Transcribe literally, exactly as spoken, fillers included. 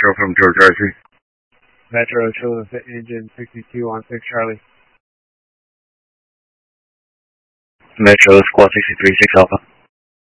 Metro from George Archery. Metro, Children's Engine sixty-two on six Charlie. Metro, Squad sixty-three, six Alpha.